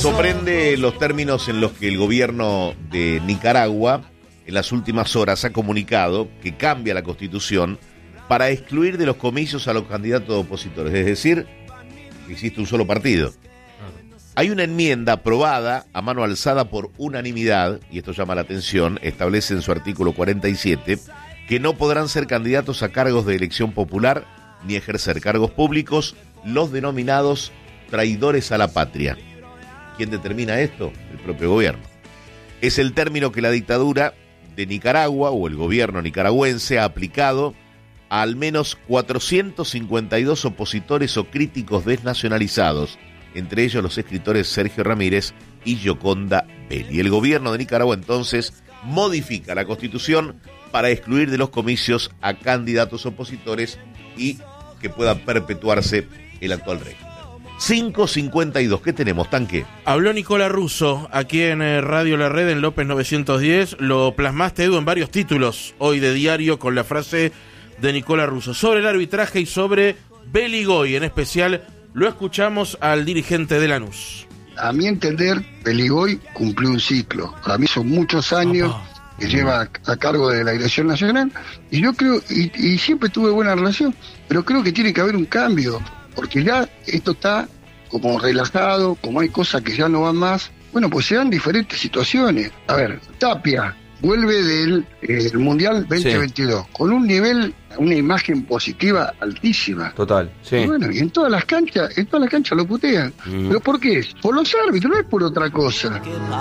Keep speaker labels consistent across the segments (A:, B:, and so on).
A: Sorprende los términos en los que el gobierno de Nicaragua en las últimas horas ha comunicado que cambia la Constitución para excluir de los comicios a los candidatos opositores, es decir, que existe un solo partido. Hay una enmienda aprobada a mano alzada por unanimidad, y esto llama la atención, establece en su artículo 47 que no podrán ser candidatos a cargos de elección popular ni ejercer cargos públicos los denominados traidores a la patria. ¿Quién determina esto? El propio gobierno. Es el término que la dictadura de Nicaragua o el gobierno nicaragüense ha aplicado a al menos 452 opositores o críticos desnacionalizados, entre ellos los escritores Sergio Ramírez y Gioconda Belli. El gobierno de Nicaragua entonces modifica la Constitución para excluir de los comicios a candidatos opositores y que pueda perpetuarse el actual régimen. 5:52, ¿qué tenemos, Tanque?
B: Habló Nicolás Russo aquí en Radio La Red en López 910. Lo plasmaste, Edu, en varios títulos hoy de diario con la frase de Nicolás Russo sobre el arbitraje y sobre Beligoy en especial. Lo escuchamos al dirigente de Lanús.
C: A mi entender, Beligoy cumplió un ciclo. Para mí son muchos años que lleva a cargo de la dirección nacional y yo creo, y siempre tuve buena relación, pero creo que tiene que haber un cambio. Porque ya esto está como relajado, como hay cosas que ya no van más. Bueno, pues se dan diferentes situaciones. A ver, Tapia vuelve del Mundial 2022 con un nivel, una imagen positiva altísima.
D: Total, sí.
C: Y bueno, y en todas las canchas lo putean. ¿Pero por qué es? Por los árbitros, no es por otra cosa.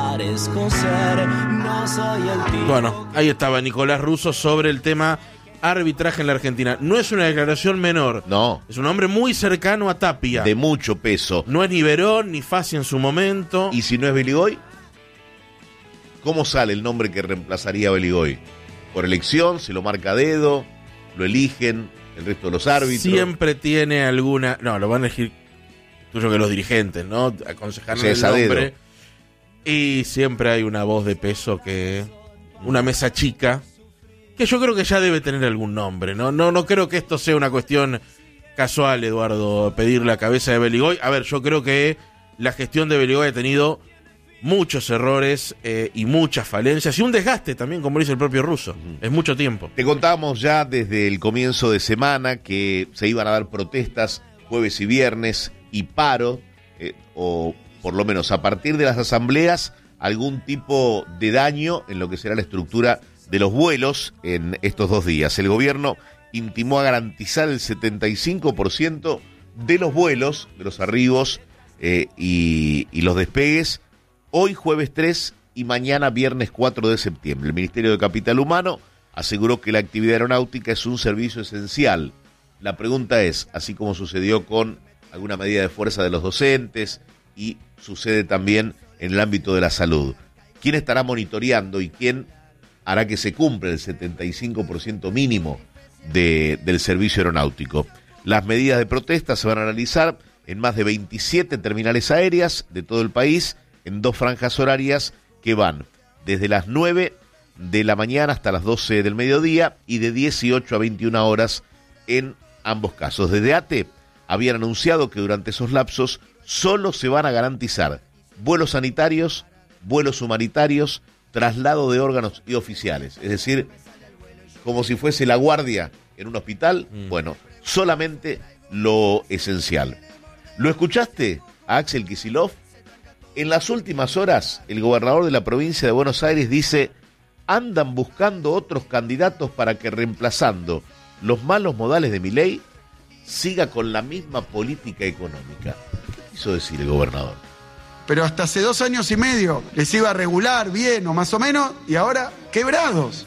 B: Bueno, ahí estaba Nicolás Russo sobre el tema arbitraje en la Argentina. No es una declaración menor.
A: No.
B: Es un hombre muy cercano a Tapia.
A: De mucho peso.
B: No es ni Verón ni Fassi en su momento.
A: ¿Y si no es Beligoy? ¿Cómo sale el nombre que reemplazaría a Beligoy? ¿Por elección? ¿Se lo marca a dedo? ¿Lo eligen el resto de los árbitros?
B: Siempre tiene alguna... No, lo van a elegir tuyo que los dirigentes, ¿no? Aconsejarle el nombre. Y siempre hay una voz de peso que... Una mesa chica... que yo creo que ya debe tener algún nombre, ¿no? No creo que esto sea una cuestión casual, Eduardo, pedir la cabeza de Beligoy. A ver, yo creo que la gestión de Beligoy ha tenido muchos errores y muchas falencias y un desgaste también, como dice el propio Russo. Es mucho tiempo.
A: Te contábamos ya desde el comienzo de semana que se iban a dar protestas jueves y viernes y paro, o por lo menos a partir de las asambleas, algún tipo de daño en lo que será la estructura de los vuelos en estos 2 días. El gobierno intimó a garantizar el 75% de los vuelos, de los arribos y los despegues, hoy jueves 3 y mañana viernes 4 de septiembre. El Ministerio de Capital Humano aseguró que la actividad aeronáutica es un servicio esencial. La pregunta es, así como sucedió con alguna medida de fuerza de los docentes y sucede también en el ámbito de la salud, ¿quién estará monitoreando y quién hará que se cumpla el 75% mínimo del servicio aeronáutico? Las medidas de protesta se van a realizar en más de 27 terminales aéreas de todo el país, en 2 franjas horarias que van desde las 9 de la mañana hasta las 12 del mediodía y de 18 a 21 horas en ambos casos. Desde ATE habían anunciado que durante esos lapsos solo se van a garantizar vuelos sanitarios, vuelos humanitarios, traslado de órganos y oficiales, es decir, como si fuese la guardia en un hospital, bueno, solamente lo esencial. ¿Lo escuchaste a Axel Kicillof? En las últimas horas, el gobernador de la provincia de Buenos Aires dice, andan buscando otros candidatos para que reemplazando los malos modales de Milei, siga con la misma política económica. ¿Qué quiso decir el gobernador?
E: Pero hasta hace 2 años y medio les iba regular, bien o más o menos, y ahora quebrados.